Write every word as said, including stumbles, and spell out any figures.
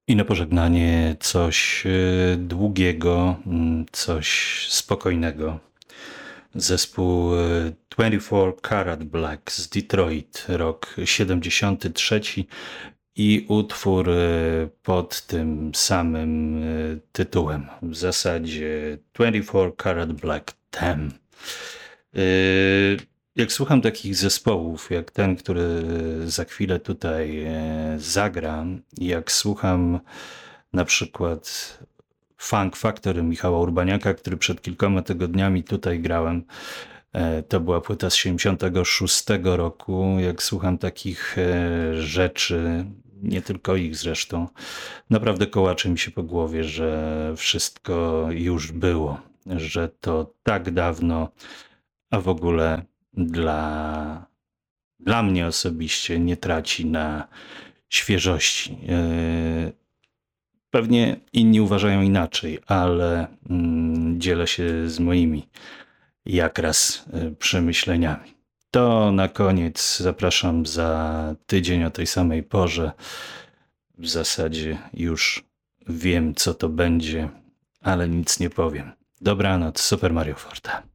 I na pożegnanie coś e, długiego, mm, coś spokojnego. Zespół e, dwadzieścia cztery Karat Black z Detroit, rok siedemdziesiąty trzeci i utwór e, pod tym samym e, tytułem. W zasadzie dwadzieścia cztery Karat Black Them. E, Jak słucham takich zespołów, jak ten, który za chwilę tutaj e, zagram, jak słucham na przykład Funk Factory Michała Urbaniaka, który przed kilkoma tygodniami tutaj grałem, e, to była płyta z siedemdziesiątego szóstego roku. Jak słucham takich e, rzeczy, nie tylko ich zresztą, naprawdę kołacze mi się po głowie, że wszystko już było, że to tak dawno, a w ogóle dla, dla mnie osobiście nie traci na świeżości. E, Pewnie inni uważają inaczej, ale mm, dzielę się z moimi jakraz e, przemyśleniami. To na koniec zapraszam za tydzień o tej samej porze. W zasadzie już wiem, co to będzie, ale nic nie powiem. Dobranoc, Super Mario Forte.